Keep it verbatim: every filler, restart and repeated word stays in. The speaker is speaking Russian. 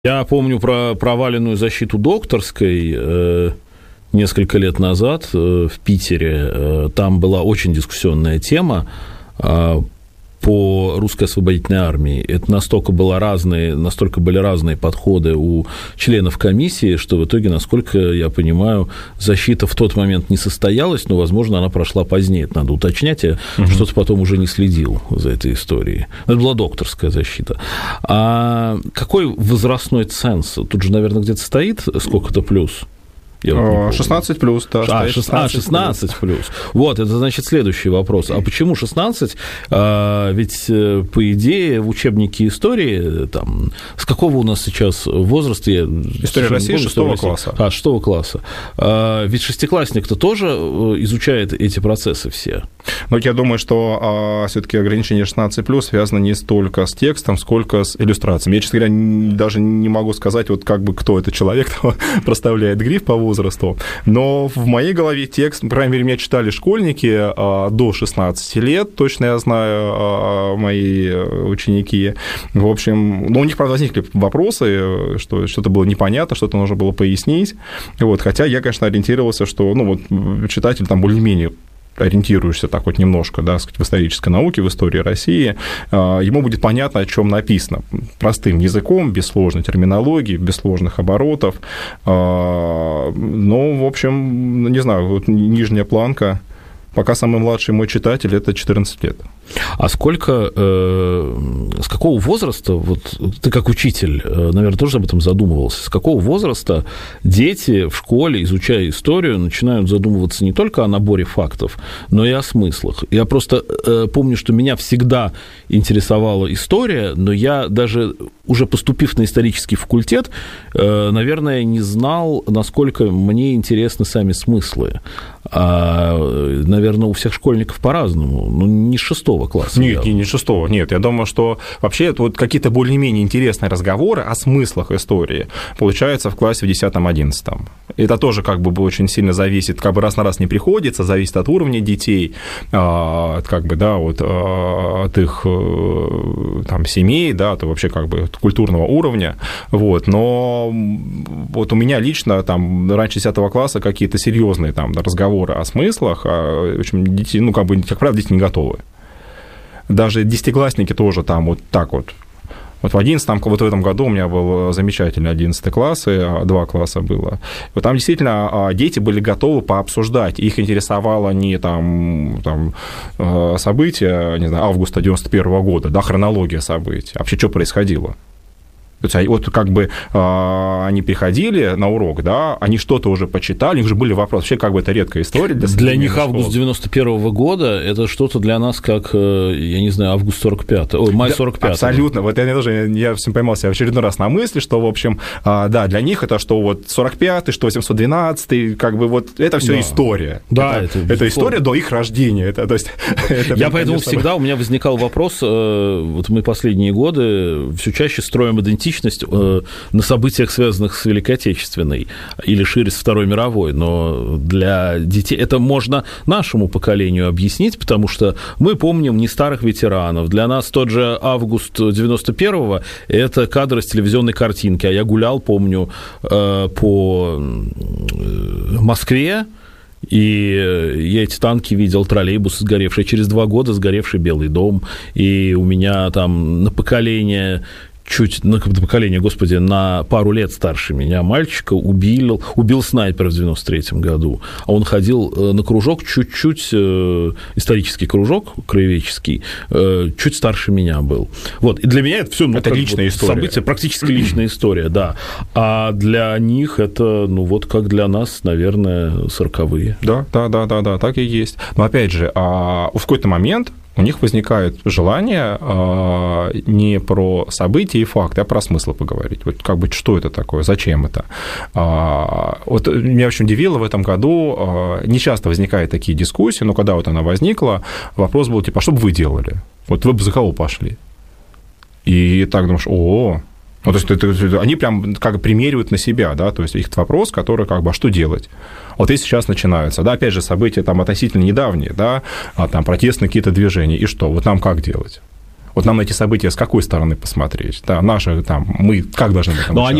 Я помню про проваленную защиту докторской э, несколько лет назад э, в Питере. Э, там была очень дискуссионная тема э, по русской освободительной армии. Это настолько, было разные, настолько были разные подходы у членов комиссии, что в итоге, насколько я понимаю, защита в тот момент не состоялась, но, возможно, она прошла позднее. Это надо уточнять. Я угу. что-то потом уже не следил за этой историей. Это была докторская защита. А какой возрастной ценз? Тут же, наверное, где-то стоит сколько-то плюс? шестнадцать плюс, да. А, шестнадцать, шестнадцать плюс. Вот, это значит следующий вопрос. А почему шестнадцать? А, ведь, по идее, в учебнике истории, там, с какого у нас сейчас возраста? Я История России шестого класса. А, шестого класса. А, ведь шестиклассник-то тоже изучает эти процессы все. Но я думаю, что а, все-таки ограничение шестнадцать плюс связано не столько с текстом, сколько с иллюстрациями. Я, честно говоря, даже не могу сказать, вот как бы кто это человек, кто проставляет гриф по возрасту. Но в моей голове текст, по крайней мере, меня читали школьники а, до шестнадцати лет, точно я знаю, а, мои ученики. В общем, ну, у них, правда, возникли вопросы, что что-то было непонятно, что-то нужно было пояснить. Вот, хотя я, конечно, ориентировался, что ну, вот, читатель там более-менее ориентируешься так вот немножко, да, в исторической науке, в истории России, ему будет понятно, о чем написано. Простым языком, без сложной терминологии, без сложных оборотов. Но, в общем, не знаю, вот нижняя планка, пока самый младший мой читатель – это четырнадцать лет. А сколько, э, с какого возраста, вот ты как учитель, наверное, тоже об этом задумывался, с какого возраста дети в школе, изучая историю, начинают задумываться не только о наборе фактов, но и о смыслах? Я просто э, помню, что меня всегда интересовала история, но я даже, уже поступив на исторический факультет, э, наверное, не знал, насколько мне интересны сами смыслы. А, наверное, у всех школьников по-разному, ну, не с шестого класса. Нет, не, не шестого, нет. Я думаю, что вообще это вот какие-то более-менее интересные разговоры о смыслах истории получаются в классе в десятом-одиннадцатом. Это тоже как бы очень сильно зависит, как бы раз на раз не приходится, зависит от уровня детей, как бы, да, вот, от их там семей, да, от вообще как бы культурного уровня, вот. Но вот у меня лично там раньше десятого класса какие-то серьезные там разговоры о смыслах, в общем, дети, ну, как бы, как правило, дети не готовы. Даже десятиклассники тоже там вот так вот. Вот в одиннадцатом, вот в этом году у меня был замечательный одиннадцатый класс, и два класса было. Вот там действительно дети были готовы пообсуждать. Их интересовало не там, там события, не знаю, августа девяносто первого года, да, хронология событий, а вообще что происходило. Вот как бы э, они приходили на урок, да, они что-то уже почитали, у них же были вопросы. Вообще, как бы это редкая история. Для, для них август девяносто первого года – это что-то для нас, как, я не знаю, август сорок пятого, ой, май сорок пятого. Абсолютно. Вот я тоже, я всем поймался в очередной раз на мысли, что, в общем, э, да, для них это что вот сорок пятый, что восемьсот двенадцатый, как бы вот это все да. история. Да, это, это, это история до их рождения. Это, то есть, это, я поэтому конечно... всегда, у меня возникал вопрос, э, вот мы последние годы все чаще строим идентичность на событиях, связанных с Великой Отечественной или шире с Второй мировой, но для детей это можно нашему поколению объяснить, потому что мы помним не старых ветеранов. Для нас тот же август девяносто первого – это кадр из телевизионной картинки, а я гулял, помню, по Москве, и я эти танки видел, троллейбусы сгоревшие, через два года сгоревший Белый дом, и у меня там на поколение... чуть на поколение, господи, на пару лет старше меня мальчика убил, убил снайпер в девяносто третьем году. А он ходил на кружок чуть-чуть, исторический кружок краеведческий, чуть старше меня был. Вот. И для меня это все ну, это личная вот, история. Событие, практически личная история, да. А для них это, ну вот как для нас, наверное, сороковые. Да, да, да, да, да, так и есть. Но опять же, в какой-то момент у них возникает желание э, не про события и факты, а про смыслы поговорить. Вот как бы что это такое, зачем это? Э, вот меня очень удивило в этом году, э, не часто возникают такие дискуссии, но когда вот она возникла, вопрос был типа, а что бы вы делали? Вот вы бы за кого пошли? И так думаешь, о, ну, то есть это, они прям как бы примеривают на себя, да, то есть их вопрос, который как бы, а что делать? Вот и сейчас начинаются, да, опять же, события там относительно недавние, да, а там протестные какие-то движения, и что, вот нам как делать? Вот нам эти события с какой стороны посмотреть? Да, наши, там, мы как должны в этом участвовать?